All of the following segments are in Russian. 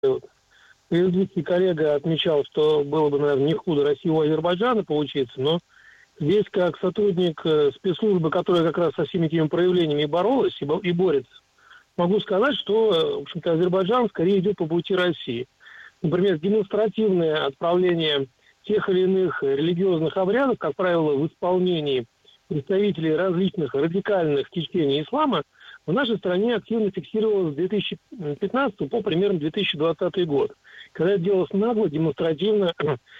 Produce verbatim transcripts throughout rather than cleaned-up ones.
Предыдущий коллега отмечал, что было бы, наверное, не худо России у Азербайджана поучиться, но здесь, как сотрудник спецслужбы, которая как раз со всеми этими проявлениями боролась и борется, могу сказать, что, в общем-то, Азербайджан скорее идет по пути России. Например, демонстративное отправление тех или иных религиозных обрядов, как правило, в исполнении представителей различных радикальных течений ислама, в нашей стране активно фиксировалось с две тысячи пятнадцатого по примерно две тысячи двадцатый год, когда это делалось нагло, демонстративно,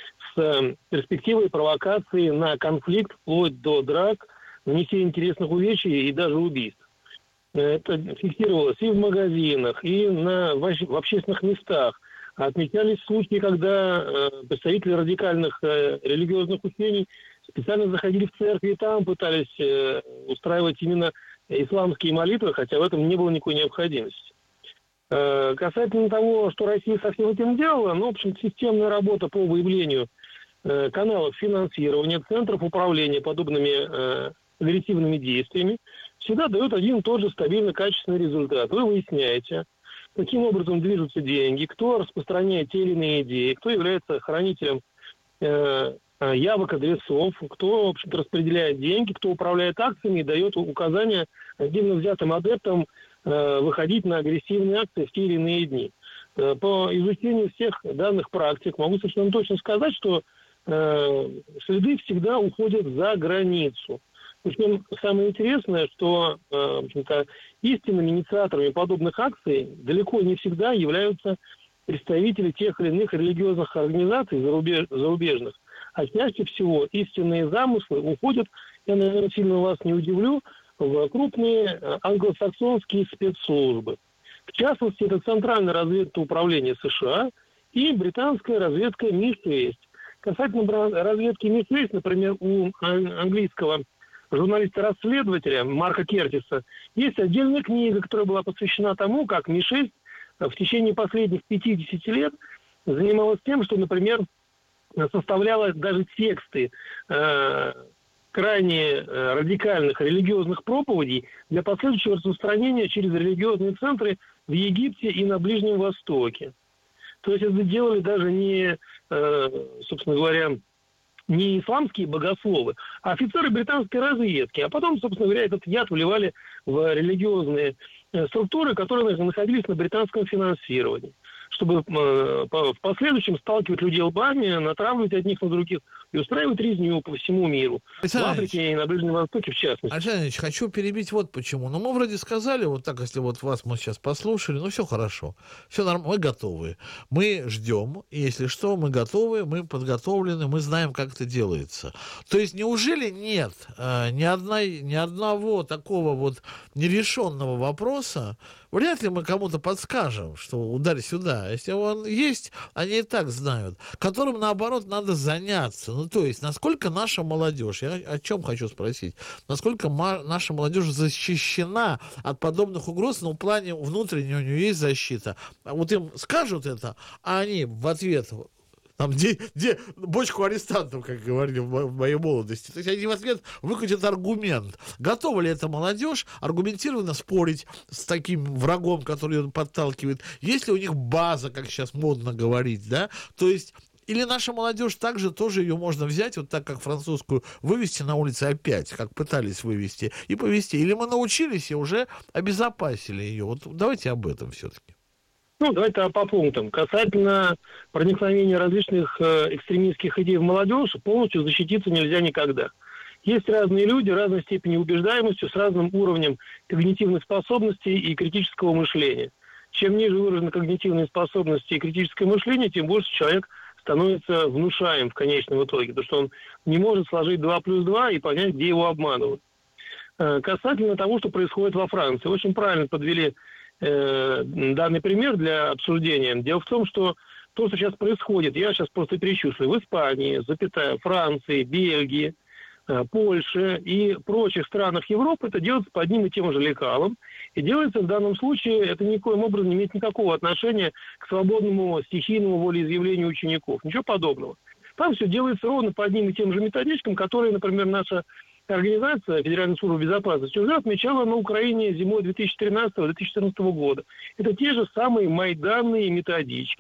с перспективой провокации на конфликт, вплоть до драк, нанесения интересных увечий и даже убийств. Это фиксировалось и в магазинах, и на, в общественных местах. Отмечались случаи, когда э, представители радикальных э, религиозных учений специально заходили в церкви и там пытались э, устраивать именно исламские молитвы, хотя в этом не было никакой необходимости. Э, касательно того, что Россия со всем этим делала, ну, в общем, системная работа по выявлению э, каналов финансирования, центров управления подобными э, агрессивными действиями всегда дает один и тот же стабильно качественный результат. Вы выясняете, каким образом движутся деньги, кто распространяет те или иные идеи, кто является хранителем э, явок, адресов, кто, в общем-то, распределяет деньги, кто управляет акциями и дает указания отдельно взятым адептам э, выходить на агрессивные акции в те или иные дни. Э, по изучению всех данных практик могу совершенно точно сказать, что э, следы всегда уходят за границу. Причем самое интересное, что э, в общем-то, истинными инициаторами подобных акций далеко не всегда являются представители тех или иных религиозных организаций зарубеж, зарубежных, а чаще всего истинные замыслы уходят, я, наверное, сильно вас не удивлю, в крупные англосаксонские спецслужбы. В частности, это Центральное разведывательное управление США и британская разведка эм и шесть. Касательно разведки эм и шесть, например, у английского журналиста-расследователя Марка Кертиса есть отдельная книга, которая была посвящена тому, как эм и шесть в течение последних пятидесяти лет занималась тем, что, например, составляла даже тексты э, крайне э, радикальных религиозных проповедей для последующего распространения через религиозные центры в Египте и на Ближнем Востоке. То есть это делали даже не, э, собственно говоря, не исламские богословы, а офицеры британской разведки. А потом, собственно говоря, этот яд вливали в религиозные структуры, которые находились на британском финансировании, чтобы э, в последующем сталкивать людей лбами, натравливать одних на других и устраивать резню по всему миру. Александр в Африке и на Ближнем Востоке в частности. Александр Ильич, хочу перебить вот почему. Ну, мы вроде сказали, вот так, если вот вас мы сейчас послушали, ну, все хорошо, все нормально, мы готовы. Мы ждем, и если что, мы готовы, мы подготовлены, мы знаем, как это делается. То есть, неужели нет э, ни, одной, ни одного такого вот нерешенного вопроса, вряд ли мы кому-то подскажем, что ударь сюда. Если он есть, они и так знают, которым, наоборот, надо заняться. Ну, то есть, насколько наша молодежь, я о чем хочу спросить, насколько ма- наша молодежь защищена от подобных угроз, но в плане внутреннего у нее есть защита. А вот им скажут это, а они в ответ... Там, где, где бочку арестантов, как говорили в моей молодости. То есть они в ответ выкатят аргумент. Готова ли эта молодежь аргументированно спорить с таким врагом, который ее подталкивает? Есть ли у них база, как сейчас модно говорить, да? То есть... Или наша молодежь также тоже ее можно взять, вот так, как французскую, вывести на улице опять, как пытались вывести, и повезти. Или мы научились и уже обезопасили ее. Вот давайте об этом все-таки. Ну, давайте по пунктам. Касательно проникновения различных э, экстремистских идей в молодежь, полностью защититься нельзя никогда. Есть разные люди, разной степени убеждаемости, с разным уровнем когнитивных способностей и критического мышления. Чем ниже выражены когнитивные способности и критическое мышление, тем больше человек становится внушаем в конечном итоге, потому что он не может сложить два плюс два и понять, где его обманывают. Э, касательно того, что происходит во Франции, очень правильно подвели данный пример для обсуждения. Дело в том, что то, что сейчас происходит, я сейчас просто перечислю, в Испании, запятая, Франции, Бельгии, Польше и прочих странах Европы, это делается по одним и тем же лекалам. И делается в данном случае, это никоим образом не имеет никакого отношения к свободному стихийному волеизъявлению учеников. Ничего подобного. Там все делается ровно по одним и тем же методичкам, которые, например, наша организация Федеральной службы безопасности уже отмечала на Украине зимой две тысячи тринадцатого - две тысячи четырнадцатого года. Это те же самые майданные методички.